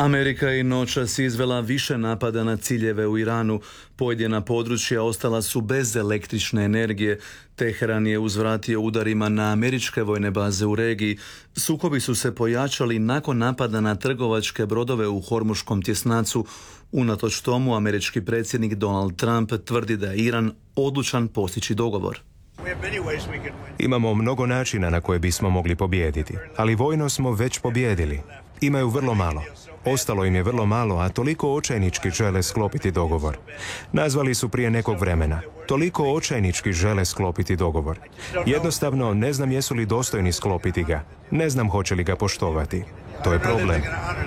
Amerika je noćas izvela više napada na ciljeve u Iranu. Pojedina područja ostala su bez električne energije. Teheran je uzvratio udarima na američke vojne baze u regiji. Sukobi su se pojačali nakon napada na trgovačke brodove u Hormuškom tjesnacu. Unatoč tomu, američki predsjednik Donald Trump tvrdi da je Iran odlučan postići dogovor. Imamo mnogo načina na koje bismo mogli pobijediti, ali vojno smo već pobijedili. Imaju vrlo malo. Ostalo im je vrlo malo, a toliko očajnički žele sklopiti dogovor. Nazvali su prije nekog vremena. Toliko očajnički žele sklopiti dogovor. Jednostavno, ne znam jesu li dostojni sklopiti ga. Ne znam hoće li ga poštovati. To je problem.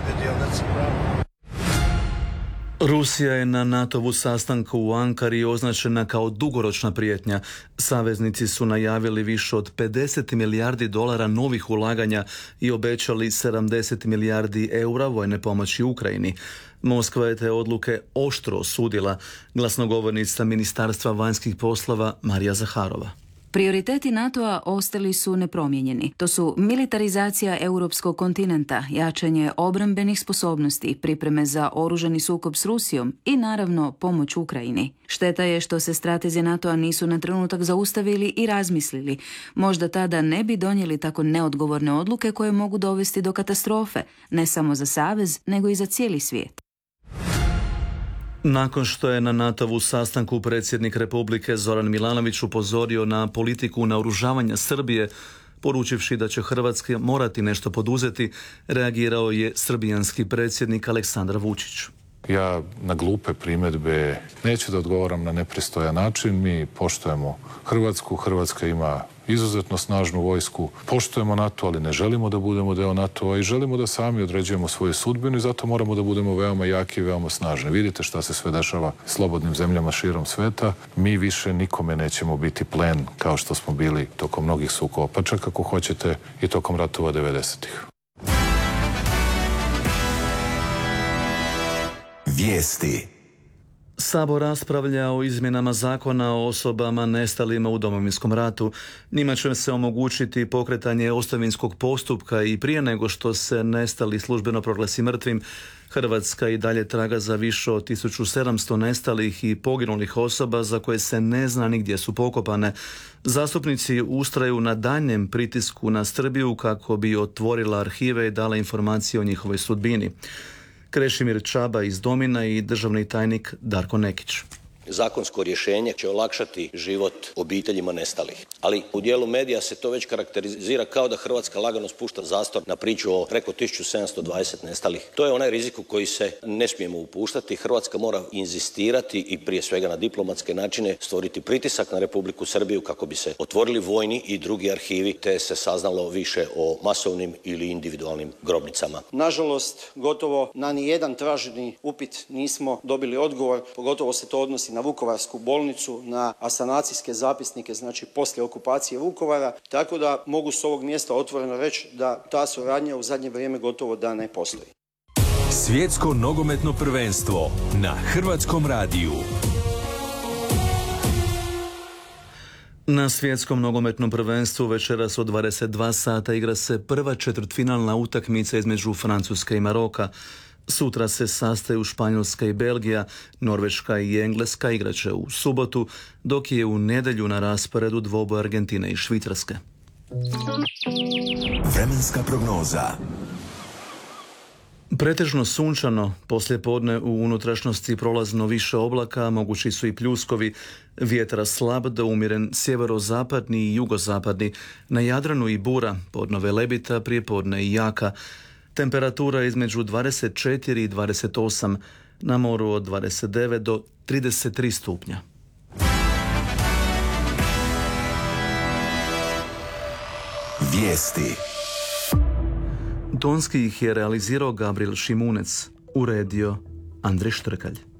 Rusija je na NATO-vu sastanku u Ankari označena kao dugoročna prijetnja. Saveznici su najavili više od 50 milijardi dolara novih ulaganja i obećali 70 milijardi eura vojne pomoći Ukrajini. Moskva je te odluke oštro osudila. Glasnogovornica Ministarstva vanjskih poslova Marija Zaharova. Prioriteti NATO-a ostali su nepromijenjeni. To su militarizacija europskog kontinenta, jačanje obrambenih sposobnosti, pripreme za oružani sukob s Rusijom i naravno pomoć Ukrajini. Šteta je što se stratezi NATO-a nisu na trenutak zaustavili i razmislili. Možda tada ne bi donijeli tako neodgovorne odluke koje mogu dovesti do katastrofe, ne samo za savez, nego i za cijeli svijet. Nakon što je na NATO-vu sastanku predsjednik Republike Zoran Milanović upozorio na politiku naoružavanja Srbije, poručivši da će Hrvatska morati nešto poduzeti, reagirao je srbijanski predsjednik Aleksandar Vučić. Ja na glupe primjedbe neću da odgovaram na nepristojan način. Mi poštujemo Hrvatsku. Hrvatska ima izuzetno snažnu vojsku. Poštujemo NATO, ali ne želimo da budemo deo NATO-a i želimo da sami određujemo svoju sudbinu i zato moramo da budemo veoma jaki i veoma snažni. Vidite šta se sve dešava slobodnim zemljama širom sveta. Mi više nikome nećemo biti plen kao što smo bili tokom mnogih sukoba, pa čak ako hoćete i tokom ratova 90-ih. Vijesti. Sabor raspravlja o izmjenama zakona o osobama nestalima u Domovinskom ratu. Njima će se omogućiti pokretanje ostavinskog postupka i prije nego što se nestali službeno proglasi mrtvim. Hrvatska i dalje traga za više od 1700 nestalih i poginulih osoba za koje se ne zna ni gdje su pokopane. Zastupnici ustraju na daljnjem pritisku na Srbiju kako bi otvorila arhive i dala informacije o njihovoj sudbini. Krešimir Čaba iz Domina i državni tajnik Darko Nekić. Zakonsko rješenje će olakšati život obiteljima nestalih. Ali u dijelu medija se to već karakterizira kao da Hrvatska lagano spušta zastor na priču o preko 1720 nestalih. To je onaj rizik u koji se ne smijemo upuštati. Hrvatska mora inzistirati i prije svega na diplomatske načine stvoriti pritisak na Republiku Srbiju kako bi se otvorili vojni i drugi arhivi te se saznalo više o masovnim ili individualnim grobnicama. Nažalost, gotovo na nijedan traženi upit nismo dobili odgovor, pogotovo se to odnosi na Vukovarsku bolnicu, na asanacijske zapisnike, znači poslije okupacije Vukovara, tako da mogu s ovog mjesta otvoreno reći da ta suradnja u zadnje vrijeme gotovo da ne postoji. Svjetsko nogometno prvenstvo na Hrvatskom radiju. Na svjetskom nogometnom prvenstvu večeras od 22 sata igra se prva četvrtfinalna utakmica između Francuske i Maroka. Sutra se sastaju Španjolska i Belgija, Norveška i Engleska igraće u subotu, dok je u nedjelju na rasporedu dvoboj Argentine i Švicarske. Vremenska prognoza. Pretežno sunčano, poslijepodne u unutrašnjosti prolazno više oblaka, mogući su i pljuskovi, vjetra slab do umjeren sjeverozapadni i jugozapadni, na Jadranu i bura, podno velebita, prijepodne i jaka. Temperatura između 24 i 28, na moru od 29 do 33 stupnja. Vijesti. Tonski ih je realizirao Gabriel Šimunec, uredio Andrej Štrkalj.